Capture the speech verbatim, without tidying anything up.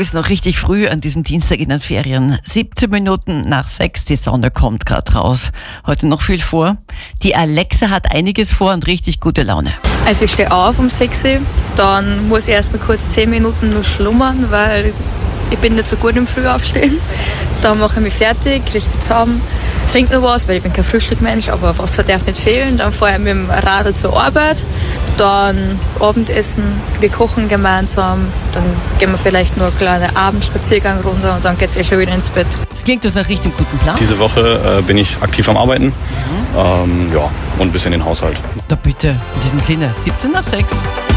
ist noch richtig früh an diesem Dienstag in den Ferien. siebzehn Minuten nach sechs, die Sonne kommt gerade raus. Heute noch viel vor. Die Alexa hat einiges vor und richtig gute Laune. Also ich stehe auf um sechs Uhr, dann muss ich erst mal kurz zehn Minuten nur schlummern, weil ich bin nicht so gut im Frühaufstehen. Dann mache ich mich fertig, richte mich zusammen, trinke noch was, weil ich bin kein Frühstückmensch, aber Wasser darf nicht fehlen. Dann fahre ich mit dem Radl zur Arbeit, dann Abendessen, wir kochen gemeinsam, dann gehen wir vielleicht nur einen kleinen Abendspaziergang runter und dann geht es eh schon wieder ins Bett. Das klingt doch nach richtig guten Plan. Diese Woche äh, bin ich aktiv am Arbeiten, mhm. ähm, ja, und ein bisschen den Haushalt. Na bitte, in diesem Sinne, siebzehn nach sechs.